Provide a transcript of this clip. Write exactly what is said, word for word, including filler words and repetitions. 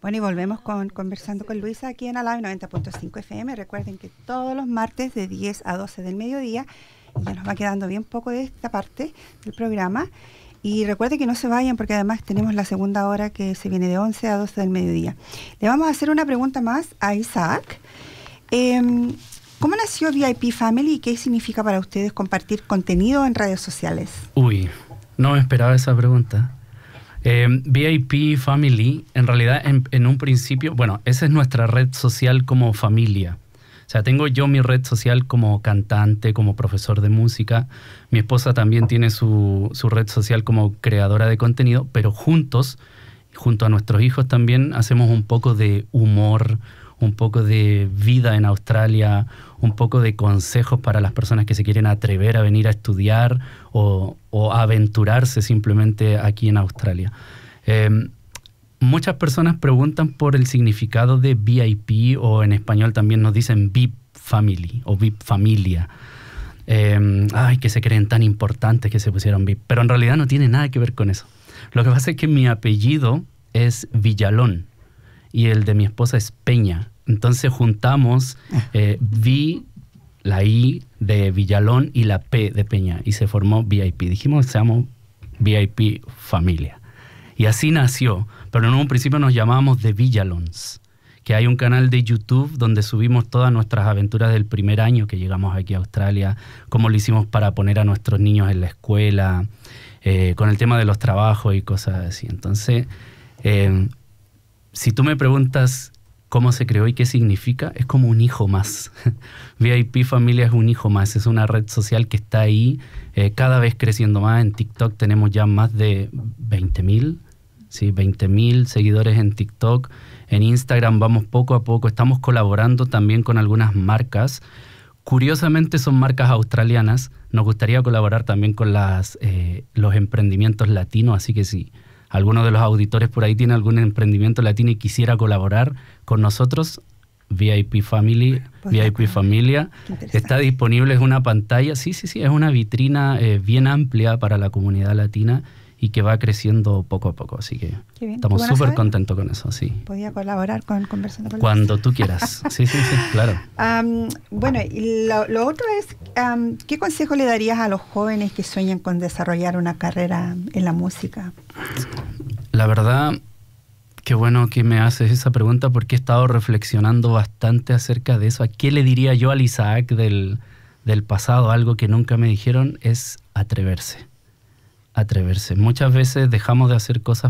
Bueno, y volvemos con Conversando con Luisa aquí en Alave noventa punto cinco F M. Recuerden que todos los martes de diez a doce del mediodía, y ya nos va quedando bien poco de esta parte del programa. Y recuerden que no se vayan porque además tenemos la segunda hora que se viene de once a doce del mediodía. Le vamos a hacer una pregunta más a Isaac. Eh, ¿Cómo nació V I P Family y qué significa para ustedes compartir contenido en redes sociales? Uy, no me esperaba esa pregunta. Eh, V I P Family, en realidad, en, en un principio, bueno, esa es nuestra red social como familia. O sea, tengo yo mi red social como cantante, como profesor de música. Mi esposa también tiene su, su red social como creadora de contenido, pero juntos, junto a nuestros hijos también, hacemos un poco de humor, un poco de vida en Australia, un poco de consejos para las personas que se quieren atrever a venir a estudiar o, o a aventurarse simplemente aquí en Australia. Eh, muchas personas preguntan por el significado de V I P, o en español también nos dicen V I P Family o V I P Familia. Eh, ay, que se creen tan importantes que se pusieron V I P, pero en realidad no tiene nada que ver con eso. Lo que pasa es que mi apellido es Villalón y el de mi esposa es Peña. Entonces juntamos eh, V, la I de Villalón y la P de Peña y se formó V I P. Dijimos que seamos V I P Familia. Y así nació, pero en un principio nos llamábamos The Villalons, que hay un canal de YouTube donde subimos todas nuestras aventuras del primer año que llegamos aquí a Australia, cómo lo hicimos para poner a nuestros niños en la escuela, eh, con el tema de los trabajos y cosas así. Entonces, eh, si tú me preguntas cómo se creó y qué significa, es como un hijo más. V I P Familia es un hijo más, es una red social que está ahí eh, cada vez creciendo más. En TikTok tenemos ya más de veinte mil, sí, veinte mil seguidores en TikTok. En Instagram vamos poco a poco, estamos colaborando también con algunas marcas. Curiosamente son marcas australianas, nos gustaría colaborar también con las, eh, los emprendimientos latinos, así que sí. Alguno de los auditores por ahí tiene algún emprendimiento latino y quisiera colaborar con nosotros, V I P Family, pues V I P Familia. Está disponible, es una pantalla, sí, sí, sí, es una vitrina eh, bien amplia para la comunidad latina y que va creciendo poco a poco, así que estamos súper contentos con eso, sí. Podía colaborar con Conversando con Cuando tú quieras, sí, sí, sí, claro. Um, bueno, y lo, lo otro es, um, ¿qué consejo le darías a los jóvenes que sueñan con desarrollar una carrera en la música? La verdad, qué bueno que me haces esa pregunta porque he estado reflexionando bastante acerca de eso. ¿A qué le diría yo al Isaac del, del pasado? Algo que nunca me dijeron es atreverse. Atreverse. Muchas veces dejamos de hacer cosas